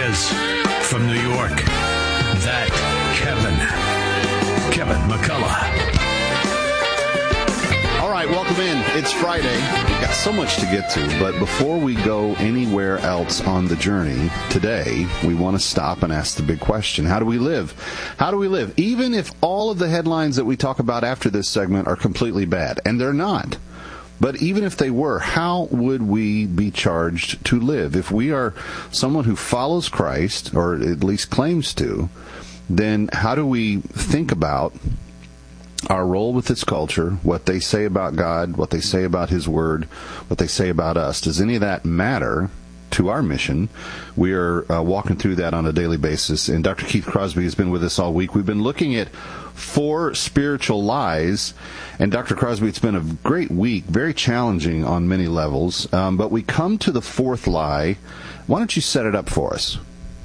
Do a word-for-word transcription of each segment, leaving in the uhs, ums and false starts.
is, from New York, that Kevin. Kevin McCullough. All right, welcome in. It's Friday. We've got so much to get to, but before we go anywhere else on the journey today, we want to stop and ask the big question. How do we live? How do we live? Even if all of the headlines that we talk about after this segment are completely bad, and they're not. But even if they were, how would we be charged to live? If we are someone who follows Christ, or at least claims to, then how do we think about our role with this culture, what they say about God, what they say about His Word, what they say about us? Does any of that matter to our mission? We are uh, walking through that on a daily basis, and Doctor Keith Crosby has been with us all week. We've been looking at four spiritual lies, and Doctor Crosby, it's been a great week, very challenging on many levels, um, but we come to the fourth lie. Why don't you set it up for us?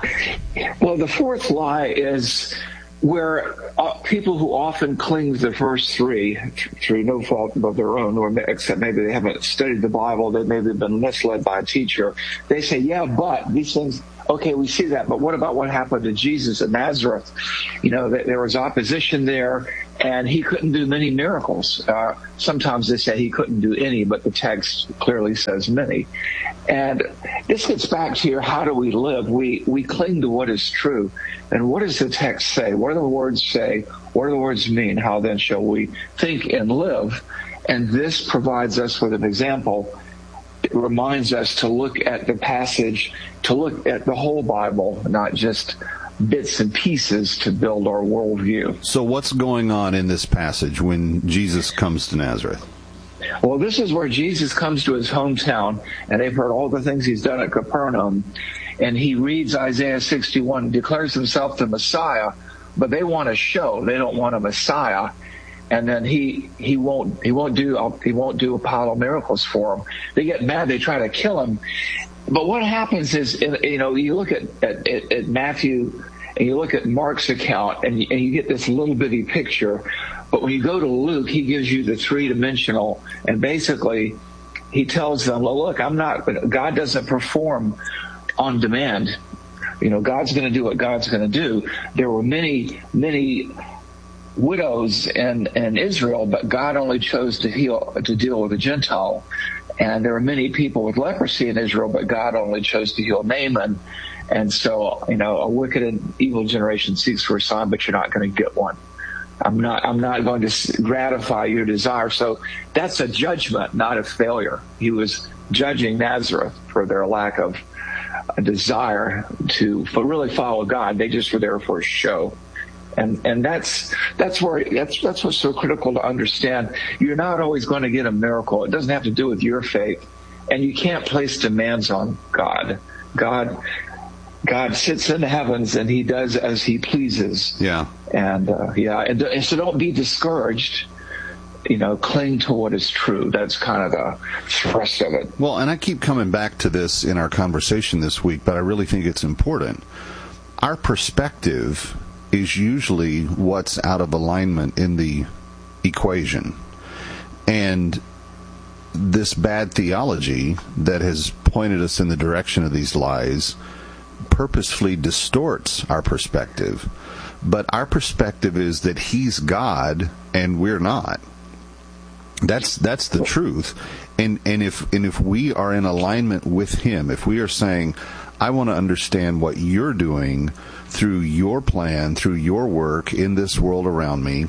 Well, the fourth lie is where uh, people who often cling to the first three through no fault of their own, or except maybe they haven't studied the Bible, they maybe have been misled by a teacher. They say, yeah, but these things, okay, we see that, but what about what happened to Jesus of Nazareth? You know, there was opposition there, and he couldn't do many miracles. Uh, sometimes they say he couldn't do any, but the text clearly says many. And this gets back to your how do we live? We we cling to what is true. And what does the text say? What do the words say? What do the words mean? How then shall we think and live? And this provides us with an example. It reminds us to look at the passage, to look at the whole Bible, not just bits and pieces to build our worldview. So what's going on in this passage when Jesus comes to Nazareth? Well, this is where Jesus comes to his hometown, and they've heard all the things he's done at Capernaum, and he reads Isaiah sixty-one, declares himself the Messiah, but they want a show. They don't want a Messiah. And then he he won't he won't do he won't do a pile of miracles for them. They get mad. They try to kill him. But what happens is, you know, you look at at, at Matthew and you look at Mark's account, and you, and you get this little bitty picture. But when you go to Luke, he gives you the three-dimensional, and basically he tells them, well, look, I'm not, God doesn't perform on demand. You know, God's going to do what God's going to do. There were many, many widows in, in Israel, but God only chose to heal, to deal with a Gentile. And there were many people with leprosy in Israel, but God only chose to heal Naaman. And so, you know, a wicked and evil generation seeks for a sign, but you're not going to get one. I'm not, I'm not going to gratify your desire. So that's a judgment, not a failure. He was judging Nazareth for their lack of a desire to for really follow God. They just were there for a show. And, and that's, that's where, that's, that's what's so critical to understand. You're not always going to get a miracle. It doesn't have to do with your faith. And you can't place demands on God. God, God sits in the heavens and he does as he pleases. Yeah. And, uh, yeah. And, and so don't be discouraged. You know, cling to what is true. That's kind of the thrust of it. Well, and I keep coming back to this in our conversation this week, but I really think it's important. Our perspective is usually what's out of alignment in the equation. And this bad theology that has pointed us in the direction of these lies purposefully distorts our perspective. But our perspective is that he's God and we're not. That's that's the truth. And and if and if we are in alignment with him, if we are saying, I want to understand what you're doing through your plan, through your work in this world around me,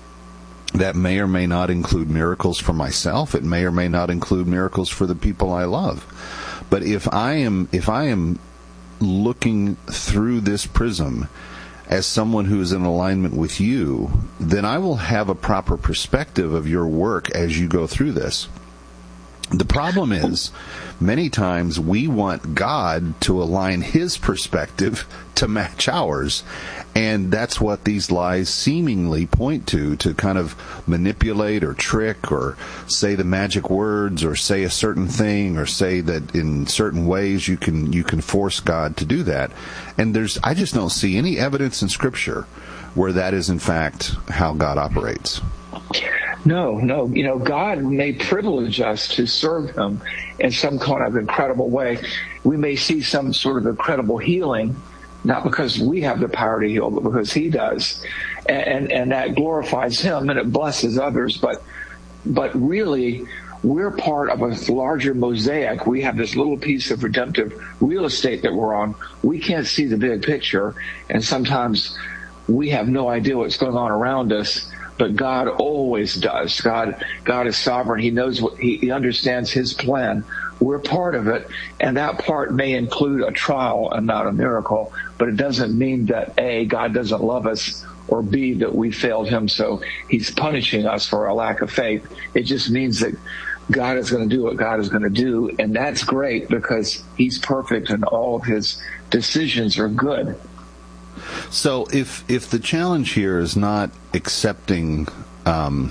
that may or may not include miracles for myself. It may or may not include miracles for the people I love. But if I am if I am looking through this prism as someone who is in alignment with you, then I will have a proper perspective of your work as you go through this. The problem is, many times we want God to align his perspective to match ours. And that's what these lies seemingly point to, to kind of manipulate or trick or say the magic words or say a certain thing or say that in certain ways you can you can force God to do that. And there's I just don't see any evidence in Scripture where that is in fact how God operates. No, no. You know, God may privilege us to serve him in some kind of incredible way. We may see some sort of incredible healing, not because we have the power to heal, but because he does. And, and, and that glorifies him and it blesses others. But, but really, we're part of a larger mosaic. We have this little piece of redemptive real estate that we're on. We can't see the big picture. And sometimes we have no idea what's going on around us. But God always does. God, God is sovereign. He knows what he, he understands his plan. We're part of it, and that part may include a trial and not a miracle. But it doesn't mean that A, God doesn't love us, or B, that we failed him, so he's punishing us for our lack of faith. It just means that God is going to do what God is going to do, and that's great because he's perfect and all of his decisions are good. So if if the challenge here is not accepting um,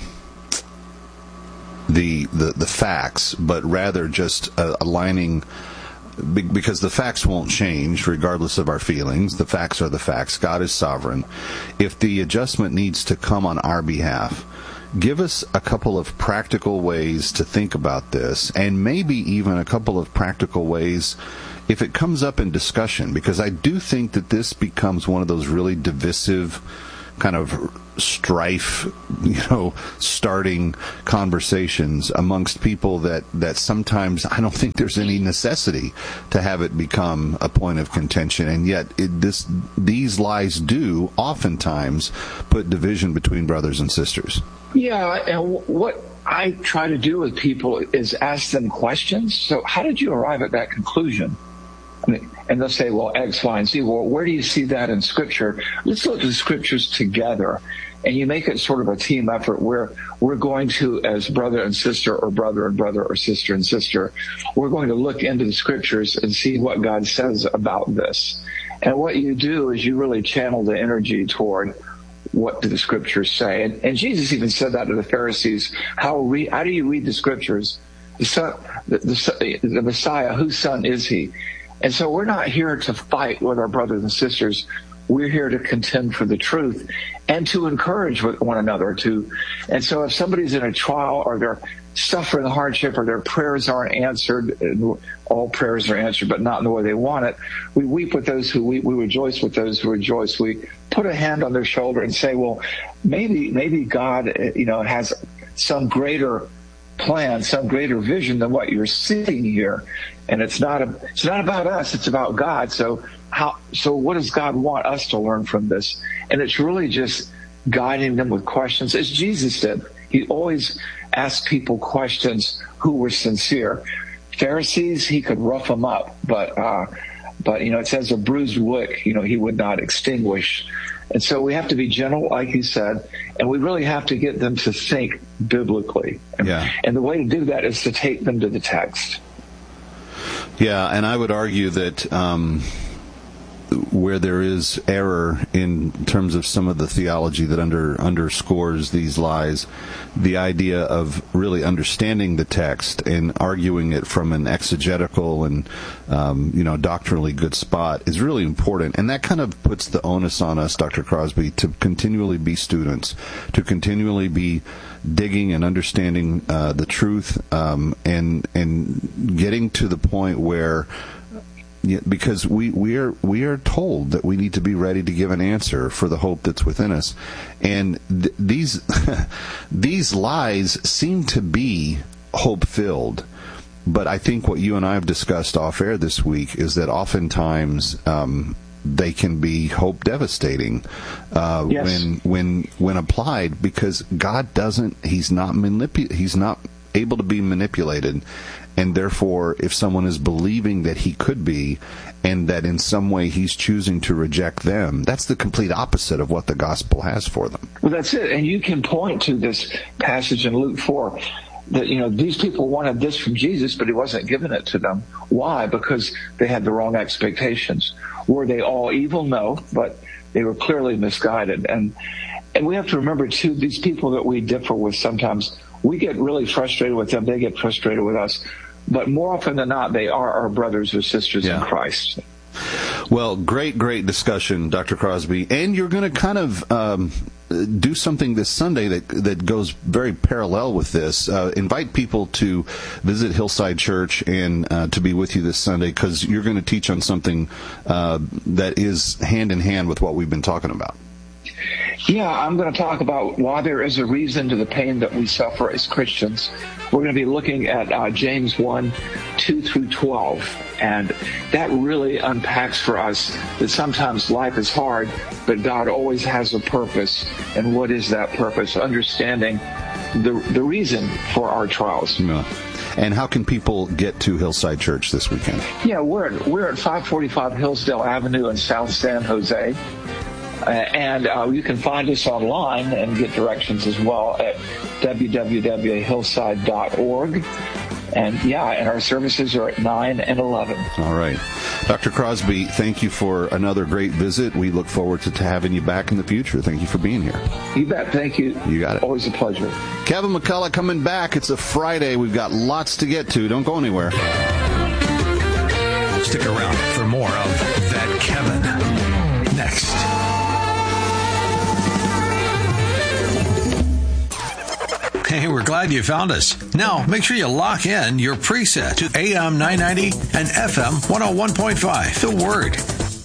the, the the facts, but rather just uh, aligning, because the facts won't change regardless of our feelings. The facts are the facts. God is sovereign. If the adjustment needs to come on our behalf, give us a couple of practical ways to think about this, and maybe even a couple of practical ways if it comes up in discussion, because I do think that this becomes one of those really divisive kind of strife, you know, starting conversations amongst people that, that sometimes I don't think there's any necessity to have it become a point of contention. And yet it, this, these lies do oftentimes put division between brothers and sisters. Yeah, and what I try to do with people is ask them questions. So how did you arrive at that conclusion? I mean, and they'll say, well, X, Y, and Z. Well, where do you see that in Scripture? Let's look at the Scriptures together. And you make it sort of a team effort where we're going to, as brother and sister, or brother and brother, or sister and sister, we're going to look into the Scriptures and see what God says about this. And what you do is you really channel the energy toward what do the Scriptures say. And, and Jesus even said that to the Pharisees. How, re, how do you read the Scriptures? The, son, the, the, the Messiah, whose son is he? And so we're not here to fight with our brothers and sisters. We're here to contend for the truth and to encourage one another. To, and so if somebody's in a trial or they're suffering hardship or their prayers aren't answered, and all prayers are answered, but not in the way they want it, we weep with those who weep. We rejoice with those who rejoice. We put a hand on their shoulder and say, well, maybe, maybe God, you know, has some greater plan, some greater vision than what you're seeing here. And it's not a, it's not about us, it's about God. So how, so what does God want us to learn from this? And it's really just guiding them with questions, as Jesus did. He always asked people questions who were sincere. Pharisees, he could rough them up, but, uh, but, you know, it says a bruised wick, you know, he would not extinguish. And so we have to be gentle, like you said, and we really have to get them to think biblically. And, yeah. and the way to do that is to take them to the text. Yeah, and I would argue that um, where there is error in terms of some of the theology that under underscores these lies, the idea of really understanding the text and arguing it from an exegetical and um, you know doctrinally good spot is really important, and that kind of puts the onus on us, Doctor Crosby, to continually be students, to continually be digging and understanding uh, the truth, um, and and getting to the point where, because we, we are we are told that we need to be ready to give an answer for the hope that's within us, and th- these these lies seem to be hope filled. But I think what you and I have discussed off air this week is that oftentimes um, they can be hope devastating uh, yes. when when when applied, because God doesn't he's not manipu- he's not able to be manipulated. And therefore, if someone is believing that he could be, and that in some way he's choosing to reject them, that's the complete opposite of what the gospel has for them. Well, that's it. And you can point to this passage in Luke four that, you know, these people wanted this from Jesus, but he wasn't giving it to them. Why? Because they had the wrong expectations. Were they all evil? No, but they were clearly misguided. And and we have to remember, too, these people that we differ with sometimes, we get really frustrated with them. They get frustrated with us. But more often than not, they are our brothers or sisters yeah. in Christ. Well, great, great discussion, Doctor Crosby. And you're going to kind of um, do something this Sunday that that goes very parallel with this. Uh, invite people to visit Hillside Church and uh, to be with you this Sunday, because you're going to teach on something uh, that is hand in hand with what we've been talking about. Yeah, I'm going to talk about why there is a reason to the pain that we suffer as Christians. We're going to be looking at uh, James one, two through twelve, and that really unpacks for us that sometimes life is hard, but God always has a purpose. And what is that purpose? Understanding the the reason for our trials. Yeah. And how can people get to Hillside Church this weekend? Yeah, we're at, we're at five forty-five Hillsdale Avenue in South San Jose. Uh, and uh, you can find us online and get directions as well at w w w dot hillside dot org. And yeah, and our services are at nine and eleven. All right. Doctor Crosby, thank you for another great visit. We look forward to having you back in the future. Thank you for being here. You bet. Thank you. You got it. Always a pleasure. Kevin McCullough coming back. It's a Friday. We've got lots to get to. Don't go anywhere. Stick around for more of That Kevin next. Hey, we're glad you found us. Now, make sure you lock in your preset to A M nine ninety and F M one oh one point five. The Word.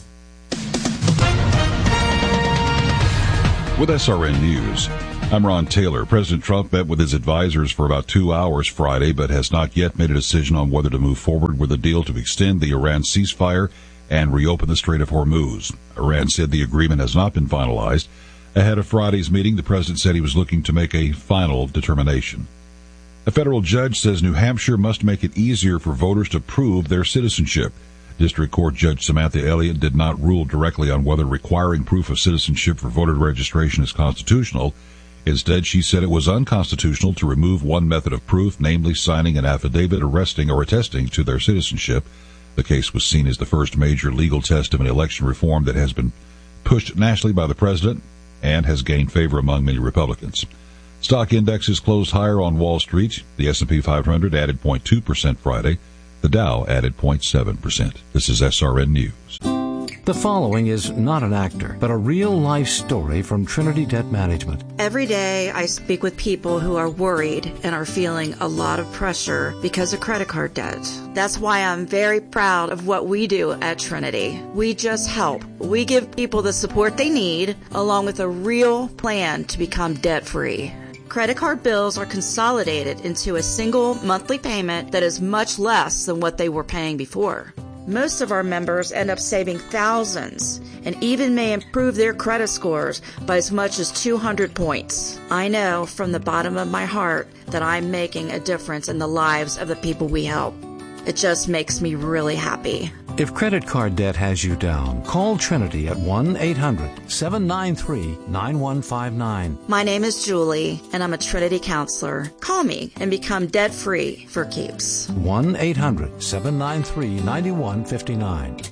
With S R N News, I'm Ron Taylor. President Trump met with his advisors for about two hours Friday, but has not yet made a decision on whether to move forward with a deal to extend the Iran ceasefire and reopen the Strait of Hormuz. Iran said the agreement has not been finalized. Ahead of Friday's meeting, the president said he was looking to make a final determination. A federal judge says New Hampshire must make it easier for voters to prove their citizenship. District Court Judge Samantha Elliott did not rule directly on whether requiring proof of citizenship for voter registration is constitutional. Instead, she said it was unconstitutional to remove one method of proof, namely signing an affidavit attesting or attesting to their citizenship. The case was seen as the first major legal test of an election reform that has been pushed nationally by the president and has gained favor among many Republicans. Stock indexes closed higher on Wall Street. The S and P five hundred added zero point two percent Friday. The Dow added zero point seven percent. This is S R N News. The following is not an actor, but a real-life story from Trinity Debt Management. Every day I speak with people who are worried and are feeling a lot of pressure because of credit card debt. That's why I'm very proud of what we do at Trinity. We just help. We give people the support they need, along with a real plan to become debt-free. Credit card bills are consolidated into a single monthly payment that is much less than what they were paying before. Most of our members end up saving thousands and even may improve their credit scores by as much as two hundred points. I know from the bottom of my heart that I'm making a difference in the lives of the people we help. It just makes me really happy. If credit card debt has you down, call Trinity at one eight hundred seven nine three nine one five nine. My name is Julie, and I'm a Trinity counselor. Call me and become debt-free for keeps. one eight hundred seven nine three nine one five nine.